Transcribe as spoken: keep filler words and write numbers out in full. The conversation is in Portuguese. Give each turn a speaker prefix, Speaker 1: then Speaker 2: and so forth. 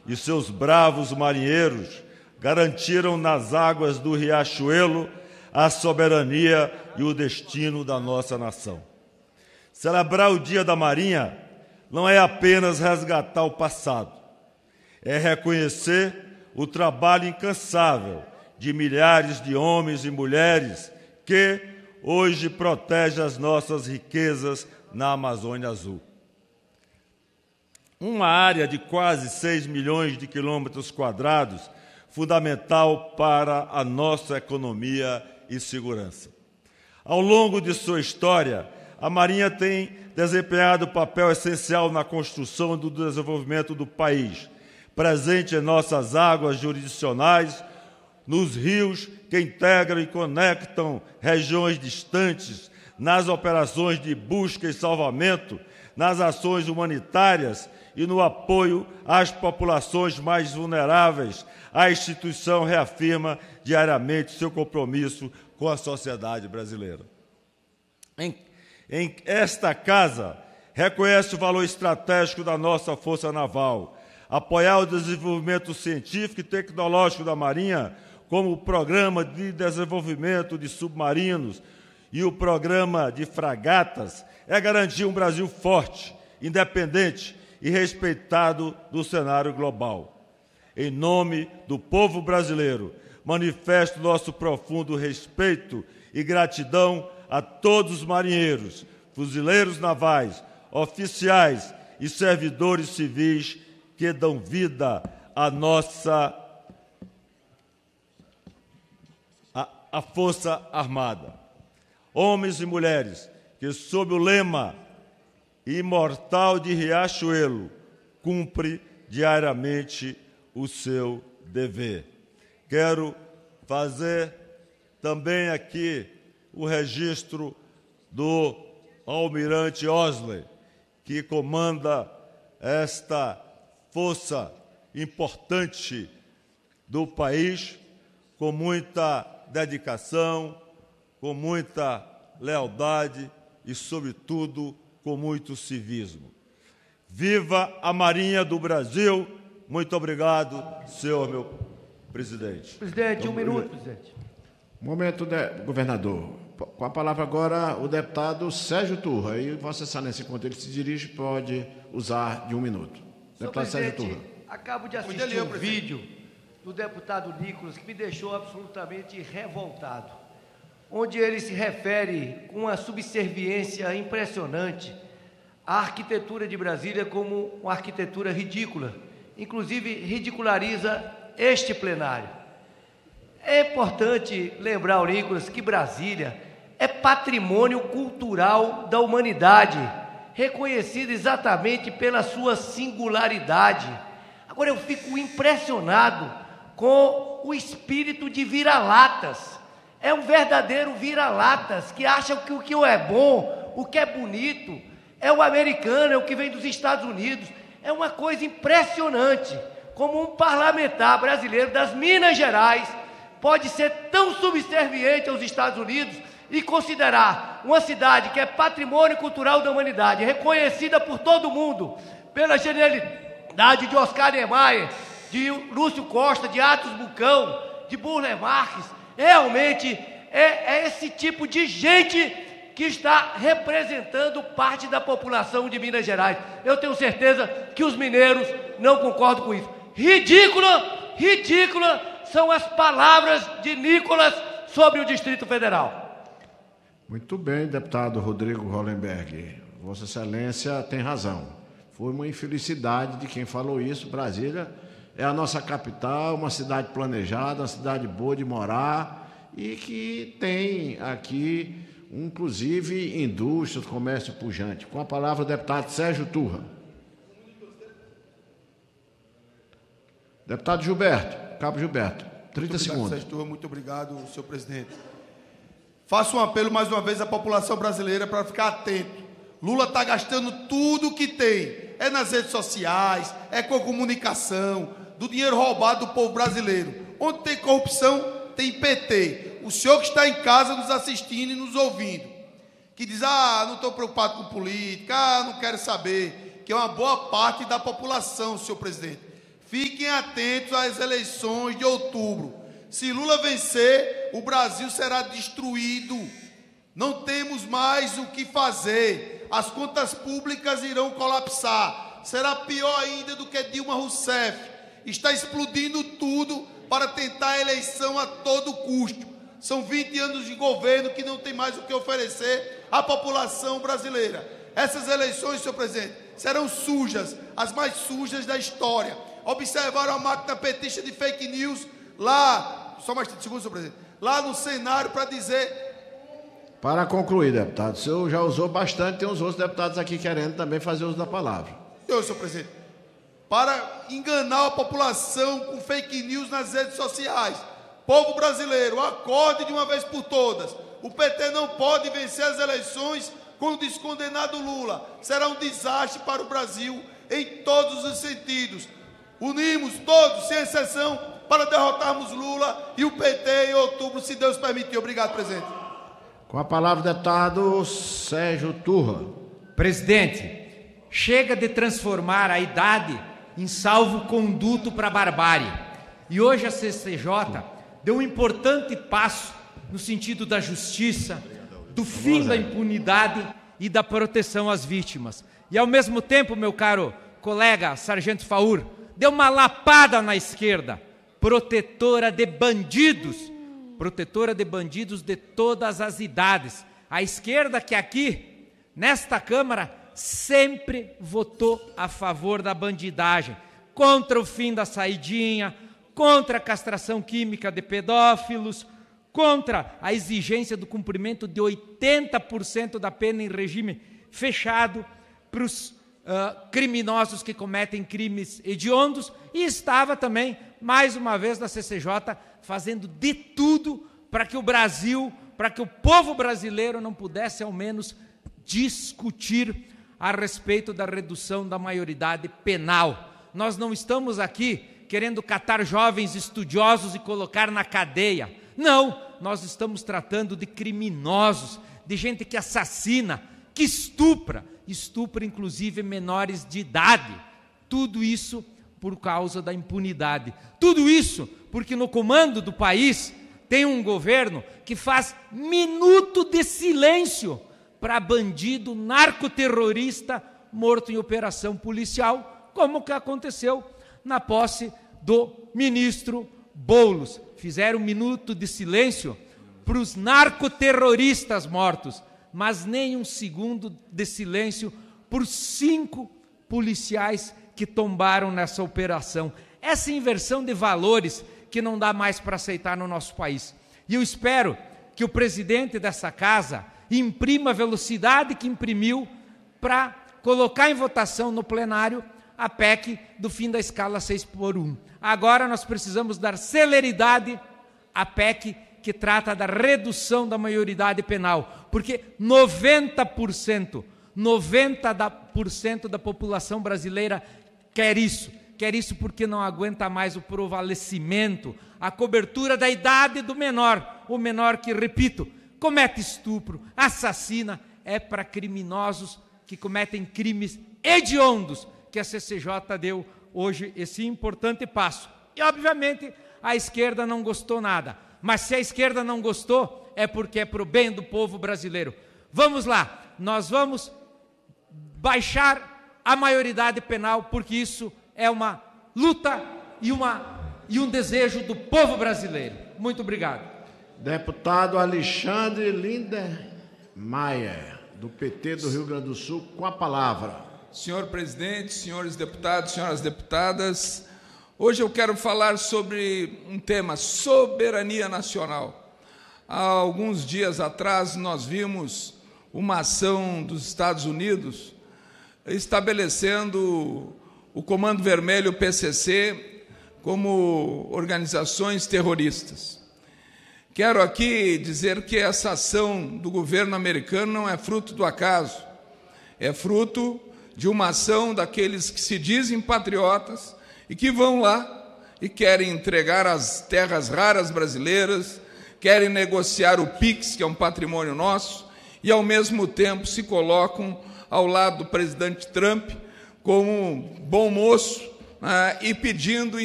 Speaker 1: e seus bravos marinheiros garantiram nas águas do Riachuelo a soberania e o destino da nossa nação. Celebrar o Dia da Marinha não é apenas resgatar o passado, é reconhecer o trabalho incansável de milhares de homens e mulheres que hoje protegem as nossas riquezas na Amazônia Azul. Uma área de quase seis milhões de quilômetros quadrados, fundamental para a nossa economia e segurança. Ao longo de sua história, a Marinha tem desempenhado papel essencial na construção e do desenvolvimento do país, presente em nossas águas jurisdicionais, nos rios que integram e conectam regiões distantes, nas operações de busca e salvamento, nas ações humanitárias e no apoio às populações mais vulneráveis. A instituição reafirma diariamente seu compromisso com a sociedade brasileira. Em, em esta casa, reconhece o valor estratégico da nossa Força Naval, apoiar o desenvolvimento científico e tecnológico da Marinha, como o Programa de Desenvolvimento de Submarinos e o Programa de Fragatas, é garantir um Brasil forte, independente e respeitado do cenário global. Em nome do povo brasileiro, manifesto nosso profundo respeito e gratidão a todos os marinheiros, fuzileiros navais, oficiais e servidores civis que dão vida à nossa a, a Força Armada. Homens e mulheres que, sob o lema imortal de Riachuelo, cumpre diariamente o seu dever. Quero fazer também aqui o registro do almirante Osley, que comanda esta força importante do país, com muita dedicação, com muita lealdade e, sobretudo, com muito civismo. Viva a Marinha do Brasil! Muito obrigado, senhor meu presidente.
Speaker 2: Presidente, um minuto, presidente.
Speaker 3: Momento, de... governador. Com a palavra agora o deputado Sérgio Turra. Aí, Vossa Excelência, enquanto ele se dirige, pode usar de um minuto.
Speaker 2: Senhor
Speaker 3: Deputado Sérgio
Speaker 2: presidente,
Speaker 3: Turra.
Speaker 2: acabo de assistir um vídeo do deputado Nicolas que me deixou absolutamente revoltado, onde ele se refere com uma subserviência impressionante à arquitetura de Brasília como uma arquitetura ridícula, inclusive ridiculariza este plenário. É importante lembrar ao Nicolas que Brasília é patrimônio cultural da humanidade, reconhecido exatamente pela sua singularidade. Agora, eu fico impressionado com o espírito de vira-latas. É um verdadeiro vira-latas, que acha que o que é bom, o que é bonito, é o americano, é o que vem dos Estados Unidos. É uma coisa impressionante, como um parlamentar brasileiro das Minas Gerais pode ser tão subserviente aos Estados Unidos e considerar uma cidade que é patrimônio cultural da humanidade, reconhecida por todo mundo, pela genialidade de Oscar Niemeyer, de Lúcio Costa, de Atos Bucão, de Burle Marx. Realmente é, é esse tipo de gente que está representando parte da população de Minas Gerais. Eu tenho certeza que os mineiros não concordam com isso. Ridícula, ridícula são as palavras de Nicolas sobre o Distrito Federal.
Speaker 3: Muito bem, deputado Rodrigo Hollenberg. Vossa Excelência tem razão. Foi uma infelicidade de quem falou isso. Brasília é a nossa capital, uma cidade planejada, uma cidade boa de morar e que tem aqui, inclusive, indústrias, comércio pujante. Com a palavra o deputado Sérgio Turra. Deputado Gilberto, Cabo Gilberto, trinta
Speaker 4: muito obrigado,
Speaker 3: segundos.
Speaker 4: Sérgio Turra, muito obrigado, senhor presidente. Faço um apelo mais uma vez à população brasileira para ficar atento. Lula está gastando tudo que tem. É nas redes sociais, é com comunicação, do dinheiro roubado do povo brasileiro. Onde tem corrupção, tem P T. O senhor que está em casa nos assistindo e nos ouvindo, que diz, ah, não estou preocupado com política, ah, não quero saber, que é uma boa parte da população, senhor presidente. fiquem atentos às eleições de outubro. Se Lula vencer, o Brasil será destruído. Não temos mais o que fazer. As contas públicas irão colapsar. Será pior ainda do que Dilma Rousseff. Está explodindo tudo para tentar a eleição a todo custo. São vinte anos de governo que não tem mais o que oferecer à população brasileira. Essas eleições, senhor presidente, serão sujas, as mais sujas da história. Observaram a máquina petista de fake news lá, só mais trinta segundos, senhor presidente, lá no cenário para dizer...
Speaker 3: Para concluir, deputado, o senhor já usou bastante, tem uns outros deputados aqui querendo também fazer uso da palavra.
Speaker 4: Eu, senhor presidente, para enganar a população com fake news nas redes sociais. Povo brasileiro, acorde de uma vez por todas. O P T não pode vencer as eleições com o descondenado Lula. Será um desastre para o Brasil em todos os sentidos. Unimos todos, sem exceção, para derrotarmos Lula e o P T em outubro, se Deus permitir. Obrigado, presidente.
Speaker 3: Com a palavra, deputado Sérgio Turra.
Speaker 5: Presidente, chega de transformar a idade em salvo-conduto para a barbárie. E hoje a C C J deu um importante passo no sentido da justiça, do fim da impunidade e da proteção às vítimas. E, ao mesmo tempo, meu caro colega Sargento Faur, deu uma lapada na esquerda, protetora de bandidos, protetora de bandidos de todas as idades. A esquerda que aqui, nesta Câmara, sempre votou a favor da bandidagem, contra o fim da saidinha, contra a castração química de pedófilos, contra a exigência do cumprimento de oitenta por cento da pena em regime fechado para os uh, criminosos que cometem crimes hediondos, e estava também, mais uma vez, na C C J, fazendo de tudo para que o Brasil, para que o povo brasileiro não pudesse, ao menos, discutir a respeito da redução da maioridade penal. Nós não estamos aqui querendo catar jovens estudiosos e colocar na cadeia. Não, nós estamos tratando de criminosos, de gente que assassina, que estupra, estupra inclusive menores de idade. Tudo isso por causa da impunidade. Tudo isso porque no comando do país tem um governo que faz minuto de silêncio para bandido narcoterrorista morto em operação policial, como que aconteceu na posse do ministro Boulos. Fizeram um minuto de silêncio para os narcoterroristas mortos, mas nem um segundo de silêncio por cinco policiais que tombaram nessa operação. Essa inversão de valores que não dá mais para aceitar no nosso país. E eu espero que o presidente dessa casa imprima a velocidade que imprimiu para colocar em votação no plenário a P E C do fim da escala seis por um. Agora nós precisamos dar celeridade à P E C que trata da redução da maioridade penal, porque noventa por cento, noventa por cento da população brasileira quer isso. Quer isso porque não aguenta mais o provalecimento, a cobertura da idade do menor. O menor que, repito, comete estupro, assassina, é para criminosos que cometem crimes hediondos, que a C C J deu hoje esse importante passo. E, obviamente, a esquerda não gostou nada. Mas se a esquerda não gostou, é porque é para o bem do povo brasileiro. Vamos lá, nós vamos baixar a maioridade penal, porque isso é uma luta e, uma, e um desejo do povo brasileiro. Muito obrigado.
Speaker 3: Deputado Alexandre Lindenmayer, do P T do Rio Grande do Sul, com a palavra.
Speaker 6: Senhor presidente, senhores deputados, senhoras deputadas, hoje eu quero falar sobre um tema, soberania nacional. Há alguns dias atrás nós vimos uma ação dos Estados Unidos estabelecendo o Comando Vermelho, o P C C, como organizações terroristas. Quero aqui dizer que essa ação do governo americano não é fruto do acaso, é fruto de uma ação daqueles que se dizem patriotas e que vão lá e querem entregar as terras raras brasileiras, querem negociar o PIX, que é um patrimônio nosso, e ao mesmo tempo se colocam ao lado do presidente Trump como bom moço, ah, e pedindo